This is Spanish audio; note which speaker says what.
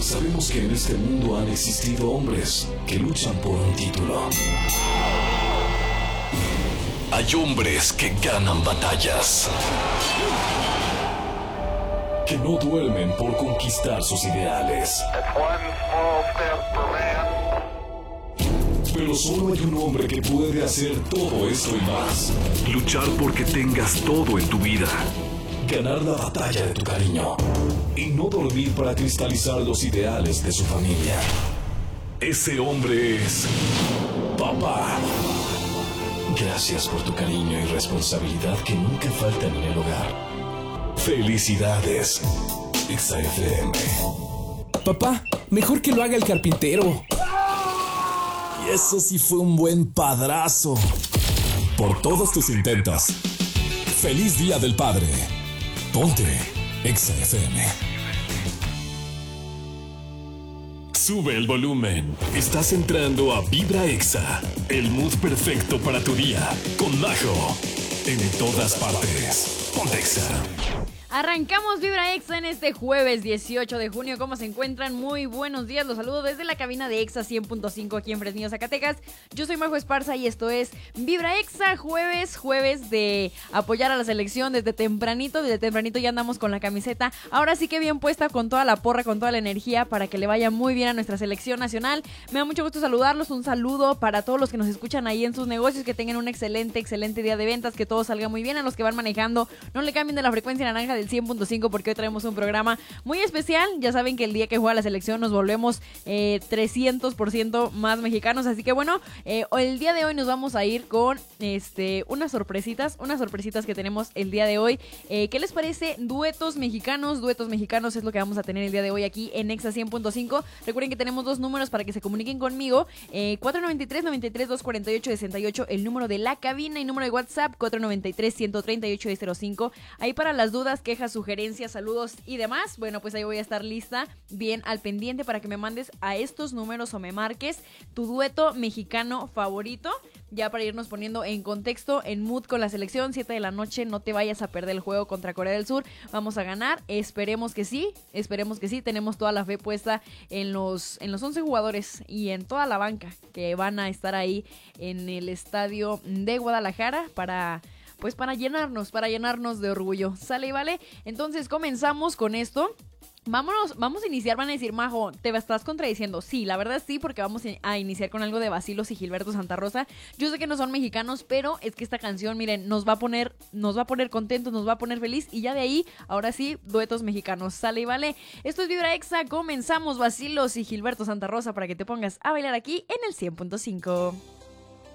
Speaker 1: Sabemos que en este mundo han existido hombres que luchan por un título. Hay hombres que ganan batallas, que no duermen por conquistar sus ideales. Pero solo hay un hombre que puede hacer todo esto y más. Luchar porque tengas todo en tu vida. Ganar la batalla de tu cariño. Y no dormir para cristalizar los ideales de su familia. Ese hombre es... Papá. Gracias por tu cariño y responsabilidad que nunca faltan en el hogar. Felicidades, XFM.
Speaker 2: Papá, mejor que lo haga el carpintero.
Speaker 3: Y eso sí fue un buen padrazo. Por todos tus intentos. ¡Feliz Día del Padre! Ponte XFM.
Speaker 1: Sube el volumen. Estás entrando a Vibra Exa, el mood perfecto para tu día, con Majo. En todas partes. Ponte Exa.
Speaker 4: Arrancamos Vibra Exa en este jueves 18 de junio. ¿Cómo se encuentran? Muy buenos días. Los saludo desde la cabina de Exa 100.5 aquí en Fresnillo, Zacatecas. Yo soy Majo Esparza y esto es Vibra Exa, jueves de apoyar a la selección desde tempranito. Desde tempranito ya andamos con la camiseta. Ahora sí que bien puesta, con toda la porra, con toda la energía para que le vaya muy bien a nuestra selección nacional. Me da mucho gusto saludarlos. Un saludo para todos los que nos escuchan ahí en sus negocios. Que tengan un excelente día de ventas. Que todo salga muy bien. A los que van manejando, no le cambien de la frecuencia naranja del 100.5 porque hoy traemos un programa muy especial. Ya saben que el día que juega la selección nos volvemos 300% más mexicanos, así que bueno, el día de hoy nos vamos a ir con unas sorpresitas que tenemos el día de hoy. ¿Qué les parece? Duetos mexicanos es lo que vamos a tener el día de hoy aquí en Exa 100.5. Recuerden que tenemos dos números para que se comuniquen conmigo, 493-93-248-68, el número de la cabina, y número de WhatsApp 493-138-05, ahí para las dudas, quejas, sugerencias, saludos y demás. Bueno, pues ahí voy a estar lista, bien al pendiente para que me mandes a estos números o me marques tu dueto mexicano favorito, ya para irnos poniendo en contexto, en mood con la selección. 7 de la noche, no te vayas a perder el juego contra Corea del Sur. Vamos a ganar, esperemos que sí, tenemos toda la fe puesta en los 11 jugadores y en toda la banca que van a estar ahí en el estadio de Guadalajara para llenarnos de orgullo. ¿Sale y vale? Entonces comenzamos con esto. Vamos a iniciar. Van a decir, Majo, te estás contradiciendo. Sí, la verdad sí, porque vamos a iniciar con algo de Bacilos y Gilberto Santa Rosa. Yo sé que no son mexicanos, pero es que esta canción, miren, nos va a poner contentos, nos va a poner feliz, y ya de ahí, ahora sí, duetos mexicanos. ¿Sale y vale? Esto es Vibra Exa, comenzamos. Bacilos y Gilberto Santa Rosa para que te pongas a bailar aquí en el 100.5.